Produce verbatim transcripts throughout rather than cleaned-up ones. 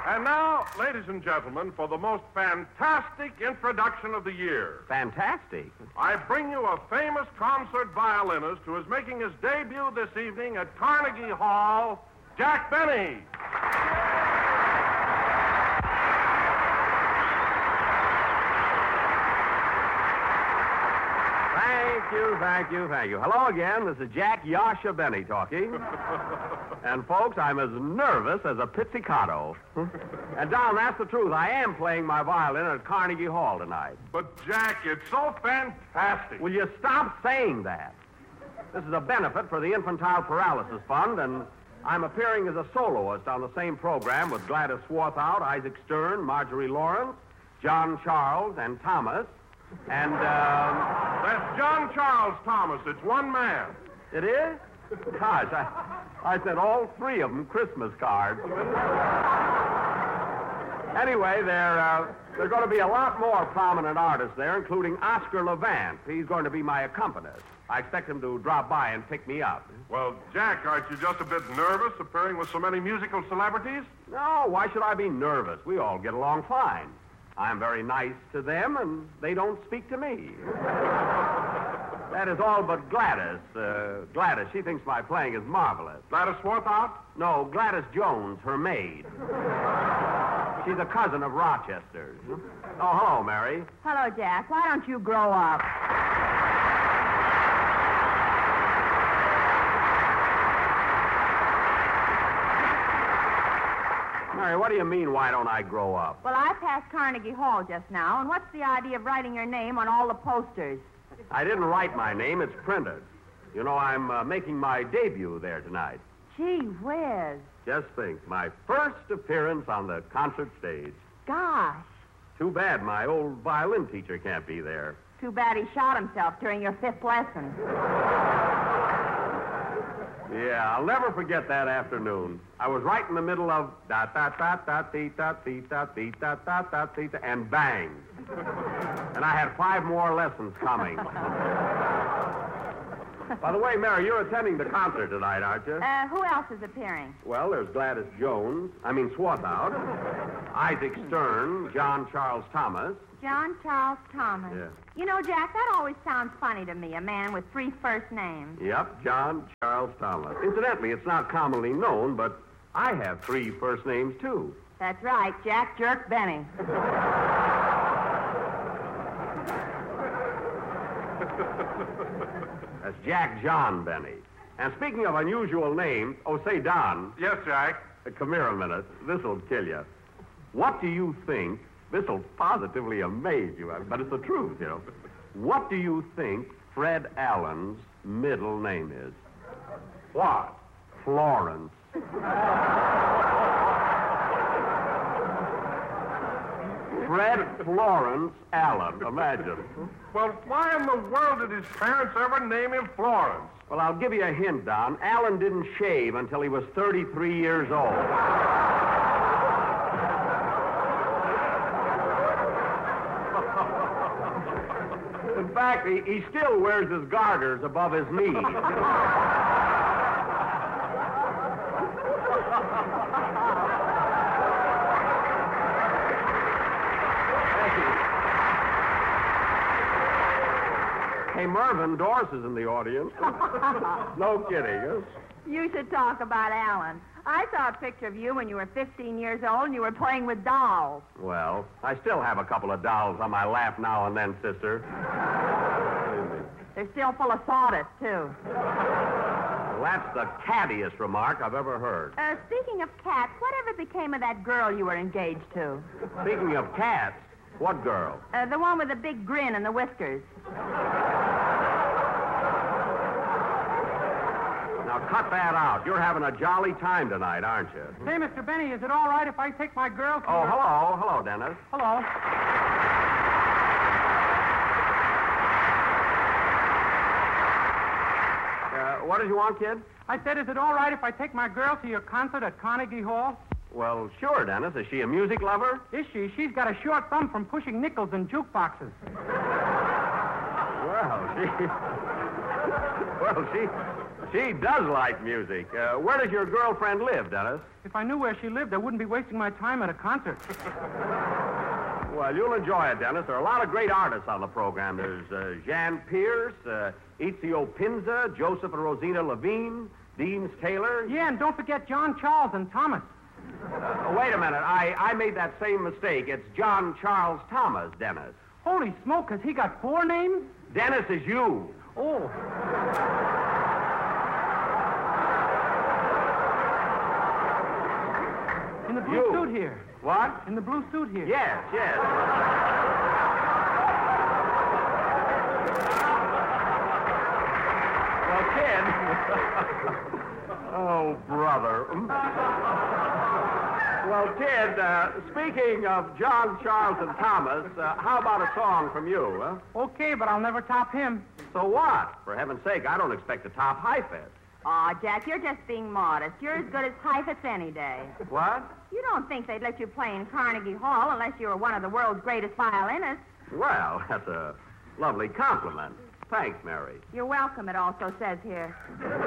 And now, ladies and gentlemen, for the most fantastic introduction of the year. Fantastic? I bring you a famous concert violinist who is making his debut this evening at Carnegie Hall, Jack Benny. Thank you, thank you, thank you. Hello again. This is Jack Yasha Benny talking. And, folks, I'm as nervous as a pizzicato. And, Don, that's the truth. I am playing my violin at Carnegie Hall tonight. But, Jack, it's so fantastic. Will you stop saying that? This is a benefit for the Infantile Paralysis Fund, and I'm appearing as a soloist on the same program with Gladys Swarthout, Isaac Stern, Marjorie Lawrence, John Charles, and Thomas. And, um... That's John Charles Thomas. It's one man. It is? Gosh, I, I sent all three of them Christmas cards. Anyway, there, uh, there are going to be a lot more prominent artists there, including Oscar Levant. He's going to be my accompanist. I expect him to drop by and pick me up. Well, Jack, aren't you just a bit nervous appearing with so many musical celebrities? No, why should I be nervous? We all get along fine. I'm very nice to them, and they don't speak to me. That is all but Gladys. Uh, Gladys, she thinks my playing is marvelous. Gladys Swarthout? No, Gladys Jones, her maid. She's a cousin of Rochester's. Oh, hello, Mary. Hello, Jack. Why don't you grow up? Mary, what do you mean, why don't I grow up? Well, I passed Carnegie Hall just now, and what's the idea of writing your name on all the posters? I didn't write my name. It's printed. You know, I'm uh, making my debut there tonight. Gee whiz. Just think, my first appearance on the concert stage. Gosh. Too bad my old violin teacher can't be there. Too bad he shot himself during your fifth lesson. Yeah, I'll never forget that afternoon. I was right in the middle of da da da da dee da dee da dee da da da dee da, and bang. And I had five more lessons coming. By the way, Mary, you're attending the concert tonight, aren't you? Uh, who else is appearing? Well, there's Gladys Jones, I mean Swarthout, Isaac Stern, John Charles Thomas. John Charles Thomas. Yeah. You know, Jack, that always sounds funny to me, a man with three first names. Yep, John Charles Thomas. Incidentally, it's not commonly known, but I have three first names, too. That's right, Jack Jerk Benny. That's Jack John Benny. And speaking of unusual names, oh, say, Don. Yes, Jack. Uh, come here a minute. This'll kill you. What do you think, this'll positively amaze you, but it's the truth, you know. What do you think Fred Allen's middle name is? What? Florence. Fred Florence Allen, imagine. Well, why in the world did his parents ever name him Florence? Well, I'll give you a hint, Don. Allen didn't shave until he was thirty-three years old. In fact, he, he still wears his garters above his knees. Hey, Mervyn Doris is in the audience. No kidding, huh? You should talk about Alan. I saw a picture of you when you were fifteen years old and you were playing with dolls. Well, I still have a couple of dolls on my lap now and then, sister. They're still full of sawdust, too. Well, that's the cattiest remark I've ever heard. Uh, speaking of cats, whatever became of that girl you were engaged to? Speaking of cats, what girl? Uh, the one with the big grin and the whiskers. Now, cut that out. You're having a jolly time tonight, aren't you? Say, Mister Benny, is it all right if I take my girl to... Oh, your... hello. Hello, Dennis. Hello. Uh, what did you want, kid? I said, is it all right if I take my girl to your concert at Carnegie Hall? Well, sure, Dennis. Is she a music lover? Is she? She's got a short thumb from pushing nickels in jukeboxes. Well, she... Well, she... She does like music. Uh, where does your girlfriend live, Dennis? If I knew where she lived, I wouldn't be wasting my time at a concert. Well, you'll enjoy it, Dennis. There are a lot of great artists on the program. There's uh, Jan Pierce, uh, Ezio Pinza, Joseph and Rosina Levine, Deans Taylor. Yeah, and don't forget John Charles and Thomas. Uh, wait a minute. I, I made that same mistake. It's John Charles Thomas, Dennis. Holy smoke, has he got four names? Dennis is you. Oh. In the blue You. suit here. What? In the blue suit here. Yes, yes. Well, kid. Oh, brother. Well, kid, uh, speaking of John, Charles, and Thomas, uh, how about a song from you, huh? Okay, but I'll never top him. So what? For heaven's sake, I don't expect to top Hi-Fest. Aw, Jack, you're just being modest. You're as good as Heifetz any day. What? You don't think they'd let you play in Carnegie Hall unless you were one of the world's greatest violinists. Well, that's a lovely compliment. Thanks, Mary. You're welcome, it also says here.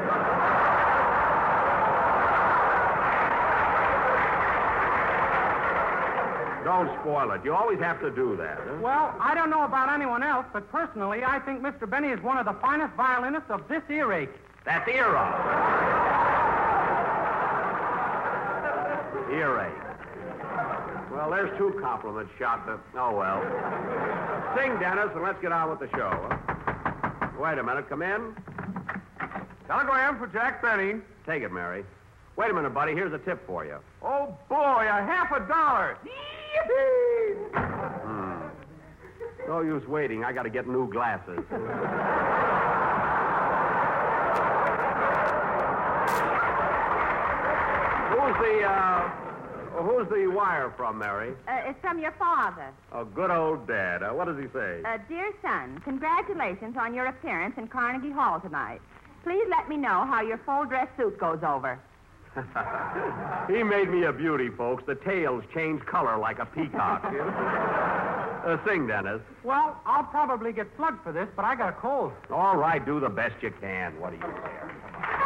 Don't spoil it. You always have to do that, huh? Well, I don't know about anyone else, but personally, I think Mister Benny is one of the finest violinists of this earache. That's era. Earache. Well, there's two compliments shot to... Oh, well. Sing, Dennis, and let's get on with the show. Huh? Wait a minute. Come in. Telegram for Jack Benny. Take it, Mary. Wait a minute, buddy. Here's a tip for you. Oh, boy, a half a dollar. Hmm. No use waiting. I got to get new glasses. Who's the, uh, who's the wire from, Mary? Uh, it's from your father. Oh, good old Dad. Uh, what does he say? Uh, dear son, congratulations on your appearance in Carnegie Hall tonight. Please let me know how your full dress suit goes over. He made me a beauty, folks. The tails change color like a peacock. uh, sing, Dennis. Well, I'll probably get plugged for this, but I got a cold. All right, do the best you can. What do you care?